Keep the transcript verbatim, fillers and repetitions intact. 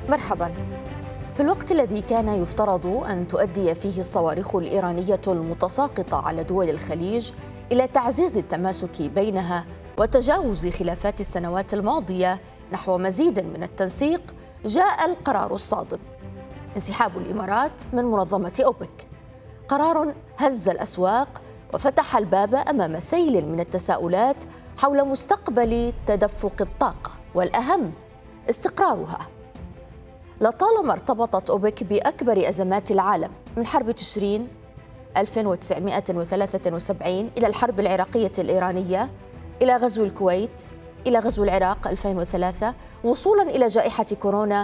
مرحبا. في الوقت الذي كان يفترض أن تؤدي فيه الصواريخ الإيرانية المتساقطة على دول الخليج إلى تعزيز التماسك بينها وتجاوز خلافات السنوات الماضية نحو مزيد من التنسيق، جاء القرار الصادم: انسحاب الإمارات من منظمة أوبك. قرار هز الأسواق وفتح الباب أمام سيل من التساؤلات حول مستقبل تدفق الطاقة، والأهم استقرارها. لطالما ارتبطت أوبك بأكبر أزمات العالم، من حرب تشرين ألف وتسعمائة وثلاثة وسبعين إلى الحرب العراقية الإيرانية، إلى غزو الكويت، إلى غزو العراق ألفين وثلاثة، وصولا إلى جائحة كورونا